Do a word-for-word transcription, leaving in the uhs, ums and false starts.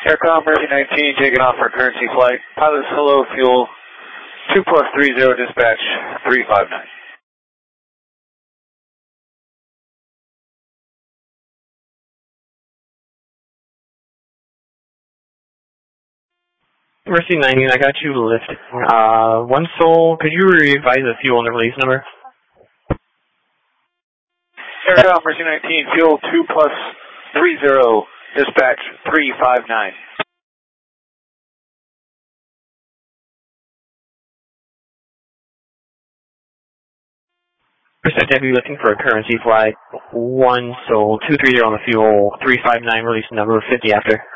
Aircom Mercy nineteen, taking off for currency flight. Pilots, hello, fuel two plus three zero, dispatch three five nine. Mercy nineteen, I got you lift. Uh, one Soul, could you revise the fuel and the release number? Aircom Mercy nineteen, fuel two plus three zero, dispatch three five nine. Percent heavy lifting for a currency flight. One Soul, two three zero on the fuel, three five nine release number, fifty after.